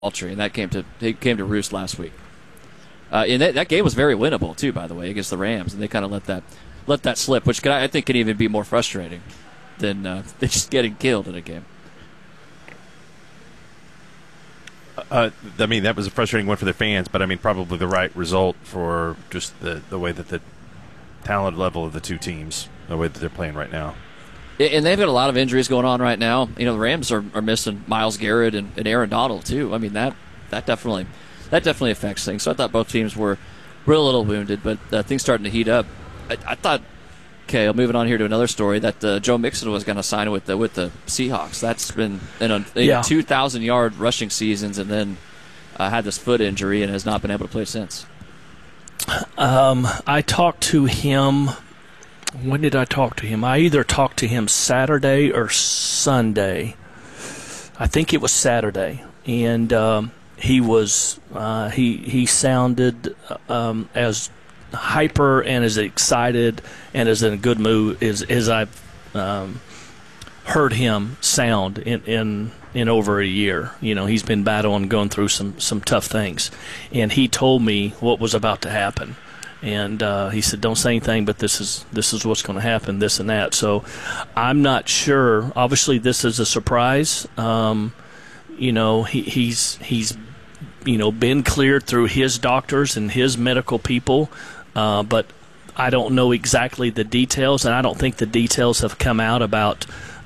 Tree, and that came to roost last week. And that game was very winnable too, by the way, against the Rams, and they kind of let that slip, which I think can even be more frustrating than just getting killed in a game. I mean, that was a frustrating one for the fans, but I mean, probably the right result for just the way that the talent level of the two teams, the way that they're playing right now. And they've got a lot of injuries going on right now. You know, the Rams are missing Myles Garrett and Aaron Donald too. I mean, that definitely affects things. So I thought both teams were a little wounded, but things starting to heat up. I thought, okay, moving on here to another story, that Joe Mixon was going to sign with the Seahawks. That's been 2,000-yard rushing seasons, and then had this foot injury and has not been able to play since. I talked to him. When did I talk to him? I either talked to him Saturday or Sunday. I think it was Saturday, and he was he sounded as hyper and as excited and as in a good mood as I've heard him sound in over a year. You know, he's been battling, going through some tough things, and he told me what was about to happen. And he said, "Don't say anything, but this is what's going to happen, this and that." So I'm not sure. Obviously, this is a surprise. You know, he's been cleared through his doctors and his medical people, but I don't know exactly the details, and I don't think the details have come out about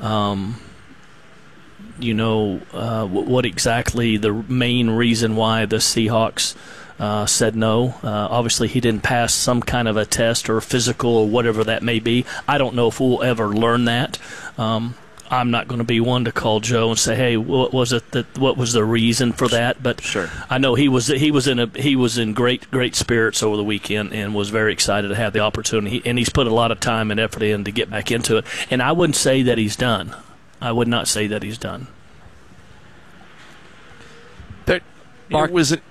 what exactly the main reason why the Seahawks said no. Obviously, he didn't pass some kind of a test or physical or whatever that may be. I don't know if we'll ever learn that. I'm not going to be one to call Joe and say, "Hey, what was it? What was the reason for that?" But sure. I know he was in great spirits over the weekend and was very excited to have the opportunity. And he's put a lot of time and effort in to get back into it. And I wouldn't say that he's done. I would not say that he's done. Mark,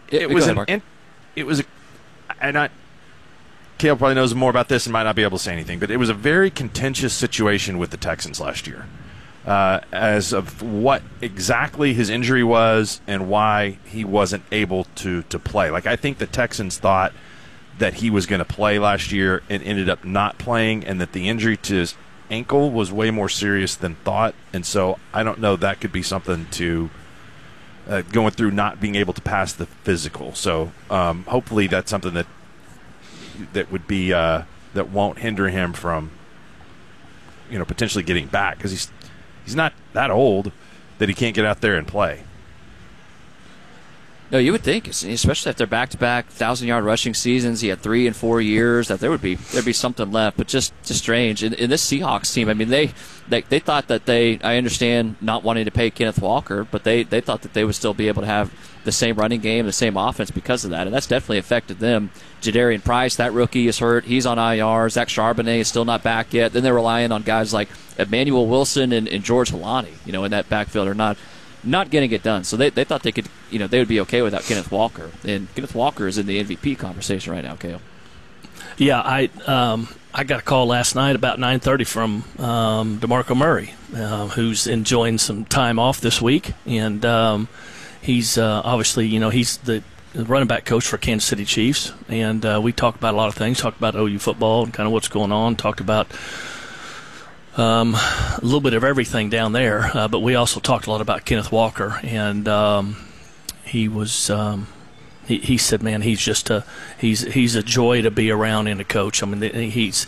Cale probably knows more about this and might not be able to say anything, but it was a very contentious situation with the Texans last year, as of what exactly his injury was and why he wasn't able to play. Like, I think the Texans thought that he was going to play last year and ended up not playing, and that the injury to his ankle was way more serious than thought. And so I don't know, that could be something to going through not being able to pass the physical. So hopefully that's something that would be that won't hinder him from potentially getting back, because he's not that old that he can't get out there and play. No, you would think, especially if they're back-to-back 1,000-yard rushing seasons. He had 3 and 4 years, that there'd be something left. But just strange. In this Seahawks team, I mean, they thought that I understand not wanting to pay Kenneth Walker, but they thought that they would still be able to have the same running game, the same offense because of that, and that's definitely affected them. Jadarian Price, that rookie, is hurt. He's on IR. Zach Charbonnet is still not back yet. Then they're relying on guys like Emmanuel Wilson and George Holani, in that backfield, are not getting it done. So they thought they could, they would be okay without Kenneth Walker. And Kenneth Walker is in the MVP conversation right now, Cale. Yeah, I got a call last night about 9:30 from DeMarco Murray, who's enjoying some time off this week. And he's obviously, he's the running back coach for Kansas City Chiefs. And we talked about a lot of things, talked about OU football and kind of what's going on, talked about a little bit of everything down there, but we also talked a lot about Kenneth Walker, and he was he said, man, he's just he's a joy to be around and a coach. I mean, he's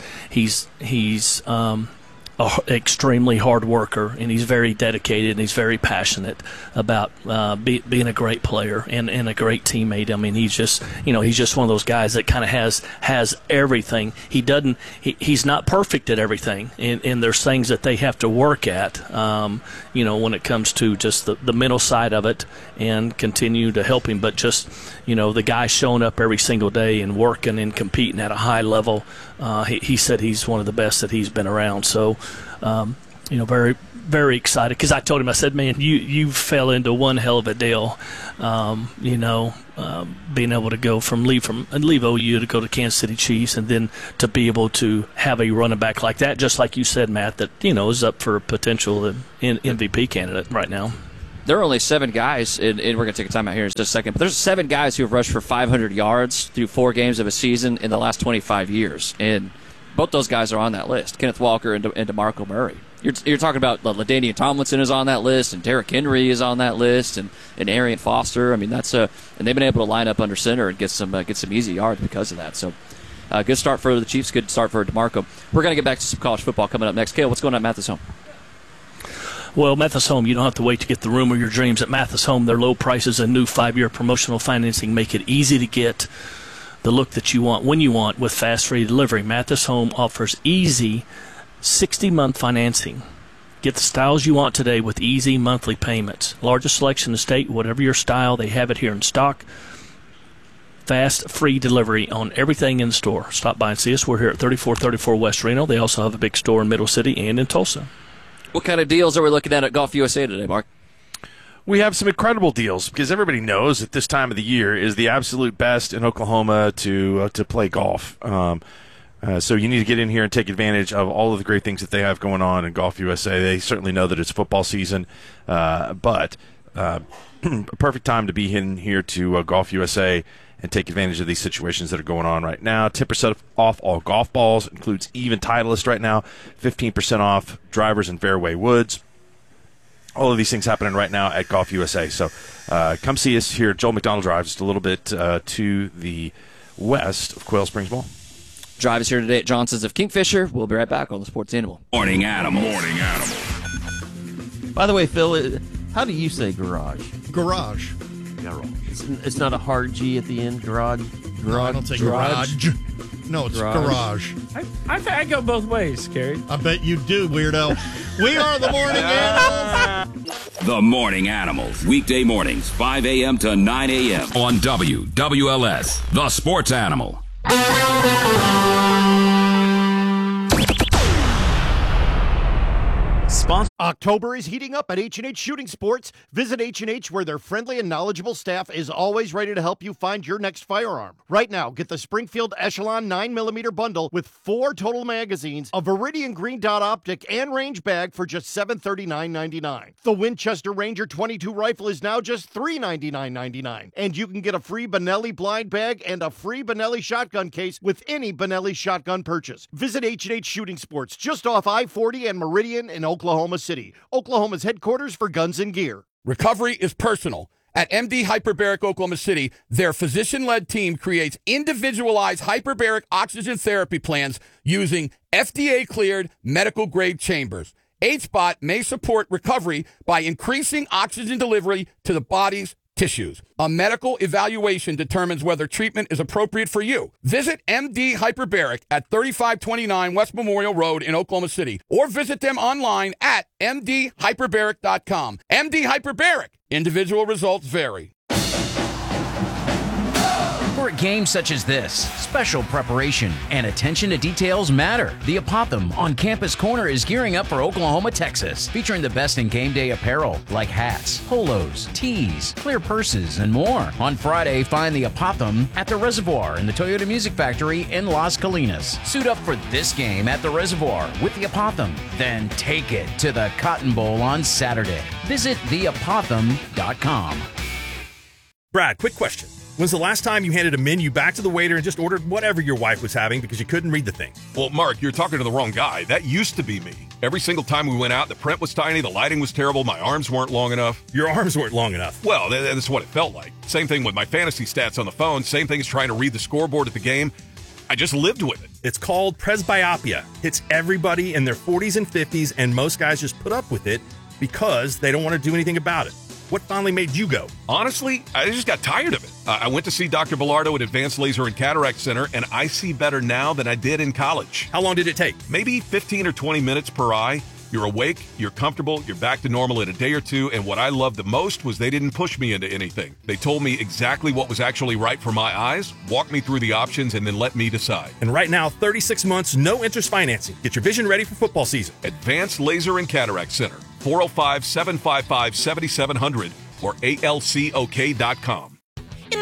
extremely hard worker, and he's very dedicated, and he's very passionate about being a great player and a great teammate. I mean, he's just one of those guys that kind of has everything. He's not perfect at everything, and there's things that they have to work at, when it comes to just the mental side of it, and continue to help him. But just, the guy showing up every single day and working and competing at a high level, he said he's one of the best that he's been around. So, very, very excited, because I told him, I said, man, you fell into one hell of a deal, being able to go leave OU to go to Kansas City Chiefs, and then to be able to have a running back like that, just like you said, Matt, that is up for a potential MVP candidate right now. there are only 7 guys, and we're going to take a time out here in just a second, but there's 7 guys who have rushed for 500 yards through 4 games of a season in the last 25 years. And both those guys are on that list, Kenneth Walker and DeMarco Murray. You're talking about LaDainian Tomlinson is on that list, and Derrick Henry is on that list, and Arian Foster. I mean, and they've been able to line up under center and get some easy yards because of that. So, good start for the Chiefs. Good start for DeMarco. We're going to get back to some college football coming up next. Cale, what's going on at Mathis Home? Well, Mathis Home, you don't have to wait to get the room of your dreams. At Mathis Home, their low prices and new 5-year promotional financing make it easy to get the look that you want when you want with fast free delivery. Mathis Home offers easy 60-month financing. Get the styles you want today with easy monthly payments. Largest selection in the state, whatever your style, they have it here in stock. Fast, free delivery on everything in the store. Stop by and see us. We're here at 3434 West Reno. They also have a big store in Middle City and in Tulsa. What kind of deals are we looking at Golf USA today, Mark? We have some incredible deals because everybody knows that this time of the year is the absolute best in Oklahoma to play golf. So you need to get in here and take advantage of all of the great things that they have going on in Golf USA. They certainly know that it's football season, but a perfect time to be in here to Golf USA and take advantage of these situations that are going on right now. 10% off all golf balls, includes even Titleist right now, 15% off drivers and fairway woods. All of these things happening right now at Golf USA. So come see us here at Joel McDonald Drive, just a little bit to the west of Quail Springs Mall. Drive is here today at Johnson's of Kingfisher. We'll be right back on the Sports Animal. Morning Animal. By the way, Phil, how do you say garage? Garage. It's not a hard G at the end. Garage. No, I don't say garage. No, it's garage. I go both ways, Kerry. I bet you do, weirdo. We are the Morning Animals. The Morning Animals. Weekday mornings, 5 a.m. to 9 a.m. on WWLS. The Sports Animal. October is heating up at H&H Shooting Sports. Visit H&H where their friendly and knowledgeable staff is always ready to help you find your next firearm. Right now, get the Springfield Echelon 9mm bundle with 4 total magazines, a Viridian green dot optic, and range bag for just $739.99. The Winchester Ranger 22 rifle is now just $399.99. And you can get a free Benelli blind bag and a free Benelli shotgun case with any Benelli shotgun purchase. Visit H&H Shooting Sports just off I-40 and Meridian in Oklahoma City, Oklahoma's headquarters for guns and gear. Recovery is personal. At MD Hyperbaric Oklahoma City, their physician-led team creates individualized hyperbaric oxygen therapy plans using FDA-cleared medical-grade chambers. HBOT may support recovery by increasing oxygen delivery to the body's tissues. A medical evaluation determines whether treatment is appropriate for you. Visit MD Hyperbaric at 3529 West Memorial Road in Oklahoma City, or visit them online at mdhyperbaric.com. MD Hyperbaric. Individual results vary. For games such as this, special preparation and attention to details matter. The Apothem on Campus Corner is gearing up for Oklahoma, Texas, featuring the best in game day apparel like hats, polos, tees, clear purses, and more. On Friday, find the Apothem at the Reservoir in the Toyota Music Factory in Las Colinas. Suit up for this game at the Reservoir with the Apothem, then take it to the Cotton Bowl on Saturday. Visit theapothem.com. Brad, quick question. When's the last time you handed a menu back to the waiter and just ordered whatever your wife was having because you couldn't read the thing? Well, Mark, you're talking to the wrong guy. That used to be me. Every single time we went out, the print was tiny, the lighting was terrible, my arms weren't long enough. Your arms weren't long enough? Well, that's what it felt like. Same thing with my fantasy stats on the phone, same thing as trying to read the scoreboard at the game. I just lived with it. It's called presbyopia. Hits everybody in their 40s and 50s, and most guys just put up with it because they don't want to do anything about it. What finally made you go? Honestly, I just got tired of it. I went to see Dr. Bilardo at Advanced Laser and Cataract Center, and I see better now than I did in college. How long did it take? Maybe 15 or 20 minutes per eye. You're awake, you're comfortable, you're back to normal in a day or two, and what I loved the most was they didn't push me into anything. They told me exactly what was actually right for my eyes, walked me through the options, and then let me decide. And right now, 36 months, no interest financing. Get your vision ready for football season. Advanced Laser and Cataract Center, 405-755-7700 or alcok.com. In the midst of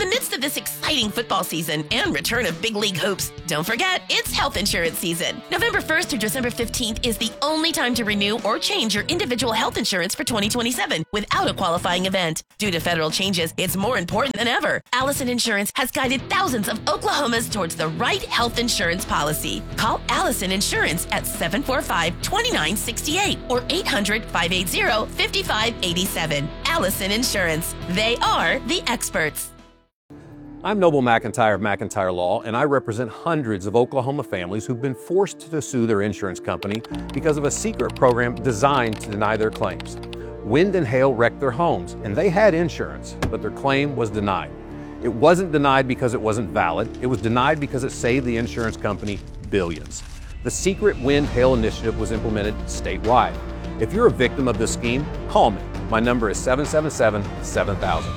this exciting football season and return of big league hoops, don't forget, it's health insurance season. November 1st through December 15th is the only time to renew or change your individual health insurance for 2027 without a qualifying event. Due to federal changes, it's more important than ever. Allison Insurance has guided thousands of Oklahomans towards the right health insurance policy. Call Allison Insurance at 745-2968 or 800-580-5587. Allison Insurance. They are the experts. I'm Noble McIntyre of McIntyre Law, and I represent hundreds of Oklahoma families who've been forced to sue their insurance company because of a secret program designed to deny their claims. Wind and hail wrecked their homes, and they had insurance, but their claim was denied. It wasn't denied because it wasn't valid. It was denied because it saved the insurance company billions. The secret Wind Hail Initiative was implemented statewide. If you're a victim of this scheme, call me. My number is 777-7000.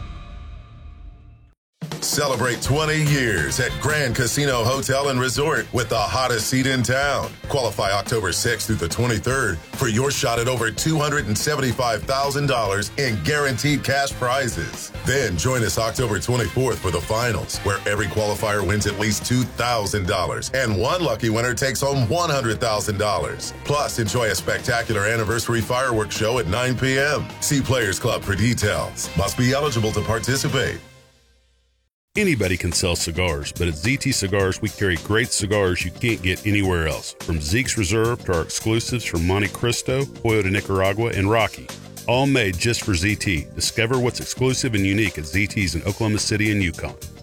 Celebrate 20 years at Grand Casino Hotel and Resort with the hottest seat in town. Qualify October 6th through the 23rd for your shot at over $275,000 in guaranteed cash prizes. Then join us October 24th for the finals, where every qualifier wins at least $2,000 and one lucky winner takes home $100,000. Plus, enjoy a spectacular anniversary fireworks show at 9 p.m. See Players Club for details. Must be eligible to participate. Anybody can sell cigars, but at ZT Cigars, we carry great cigars you can't get anywhere else. From Zeke's Reserve to our exclusives from Monte Cristo, Pollo de Nicaragua, and Rocky. All made just for ZT. Discover what's exclusive and unique at ZT's in Oklahoma City and Yukon.